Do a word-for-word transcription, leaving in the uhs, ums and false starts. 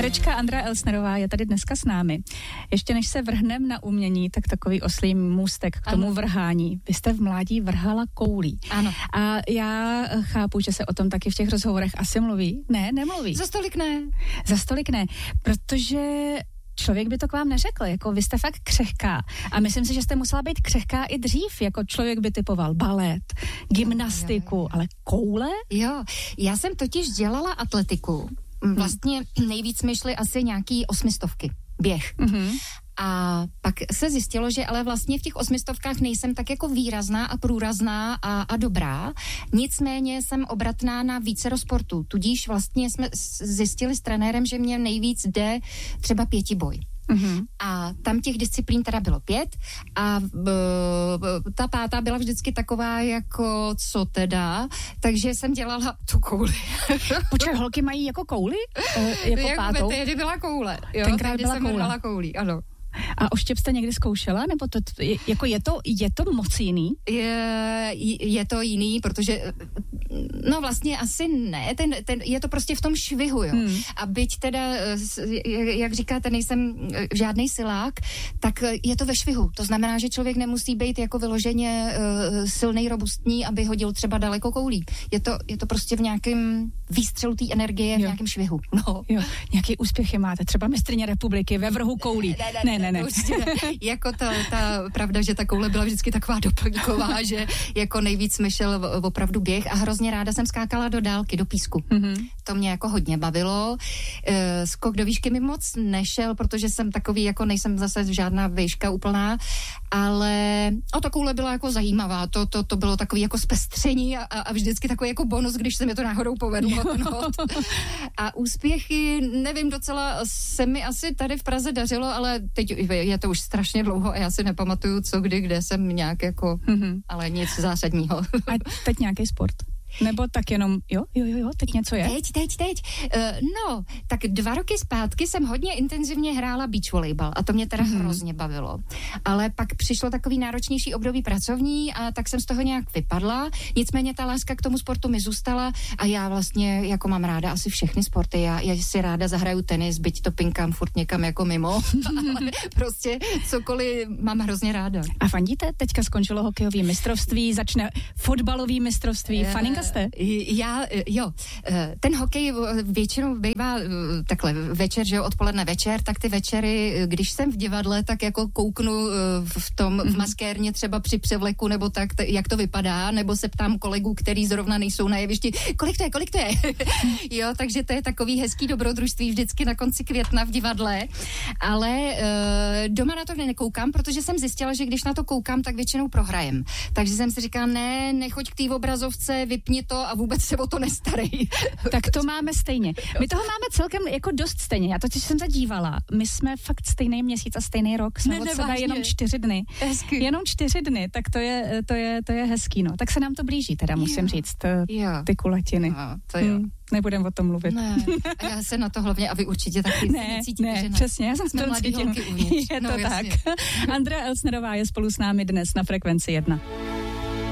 Herečka Andrea Elsnerová je tady dneska s námi. Ještě než se vrhneme na umění, tak takový oslý můstek k tomu ano. vrhání. Vy jste v mládí vrhala koulí. Ano. A já chápu, že se o tom taky v těch rozhovorech asi mluví. Ne, nemluví. Za stolik ne. Za stolik ne, protože člověk by to k vám neřekl, jako vy jste fakt křehká. A myslím si, že jste musela být křehká i dřív, jako člověk by typoval balet, gymnastiku, jo, jo, jo. ale koule? Jo, já jsem totiž dělala atletiku. Vlastně nejvíc mi šly asi nějaký osmistovky, běh. Mm-hmm. A pak se zjistilo, že ale vlastně v těch osmistovkách nejsem tak jako výrazná a průrazná a, a dobrá. Nicméně jsem obratná na vícero sportů. Tudíž vlastně jsme zjistili s trenérem, že mě nejvíc jde třeba pětiboj. Mm-hmm. A tam těch disciplín teda bylo pět a b, b, ta pátá byla vždycky taková jako co teda, takže jsem dělala tu kouli. Počkej, holky mají jako kouli? E, jako Jak pátou? Tehdy byla koule. Jo, tenkrát byla jsem koule. koulí, ano. A oštěp jste někdy zkoušela? Nebo to, je, jako je to, je to moc jiný? Je, je to jiný, protože no vlastně asi ne, ten, ten, je to prostě v tom švihu, jo. Hmm. A byť teda, jak říkáte, nejsem žádnej silák, tak je to ve švihu. To znamená, že člověk nemusí být jako vyloženě uh, silnej, robustní, aby hodil třeba daleko koulí. Je to, je to prostě v nějakém výstřelu té energie, v nějakém švihu. No. Jo, nějaký úspěchy máte, třeba mistryně republiky ve vrhu koulí. Ne, ne, ne. ne. ne. Jako ta, ta pravda, že ta koule byla vždycky taková doplňková, že jako nejvíc mi šel opravdu běh a hrozně ráda jsem skákala do dálky, do písku. Mm-hmm. To mě jako hodně bavilo. E, skok do výšky mi moc nešel, protože jsem takový, jako nejsem zase žádná výška úplná, ale o ta koule byla jako zajímavá. To, to, to bylo takový jako zpestření a, a vždycky takový jako bonus, když se mi to náhodou povedlo. No. A úspěchy, nevím, docela se mi asi tady v Praze dařilo, ale teď je to už strašně dlouho a já si nepamatuju, co kdy, kde jsem nějak jako, mm-hmm. ale nic zásadního. A teď nějaký sport? Nebo tak jenom, jo, jo, jo, jo, teď něco je? Teď, teď, teď. Uh, no, tak dva roky zpátky jsem hodně intenzivně hrála beach volejbal a to mě teda mm-hmm. hrozně bavilo. Ale pak přišlo takový náročnější období pracovní a tak jsem z toho nějak vypadla. Nicméně ta láska k tomu sportu mi zůstala a já vlastně jako mám ráda asi všechny sporty. Já, já si ráda zahraju tenis, byť to pinkám furt někam jako mimo, ale prostě cokoliv mám hrozně ráda. A fandíte? Teďka skončilo hokejový mistrovství, začne fotbalový mistrovství. Faninka jste? Já, jo. Ten hokej většinou bývá takhle večer, že jo, odpoledne večer, tak ty večery, když jsem v divadle, tak jako kouknu v tom, v maskérně třeba při převleku, nebo tak, jak to vypadá, nebo se ptám kolegů, který zrovna nejsou na jevišti, kolik to je, kolik to je? Jo, takže to je takový hezký dobrodružství vždycky na konci května v divadle, ale doma na to nekoukám, protože jsem zjistila, že když na to koukám, tak většinou prohrajem. Takže jsem si říkala, ne, nechoď k té obrazovce, vypni to a vůbec se o to nestarej. Tak to máme stejně. My toho máme celkem jako dost stejně. Já totiž jsem zadívala. My jsme fakt stejný měsíc a stejný rok. Jsme od sebe jenom čtyři dny. Hezky. Jenom čtyři dny, tak to je, to je, to je hezký, no. Tak se nám to blíží, teda musím jo. říct, ty kulatiny. No, to jo. Hmm. Nebudem o tom mluvit. Ne, a já se na to hlavně, a vy určitě taky ne, necítíte, ne, že ne. přesně, já jsem jsme mladý holky uvnitř. Je no, to jasně. tak. Andrea Elsnerová je spolu s námi dnes na Frekvenci jedna.